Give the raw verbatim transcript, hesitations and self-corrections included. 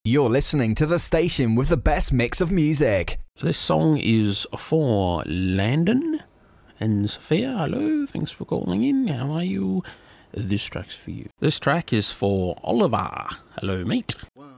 You're listening to the station with the best mix of music. This song is for Landon and Sophia. Hello, thanks for calling in. How are you? This track's for you. This track is for Oliver. Hello, mate. One.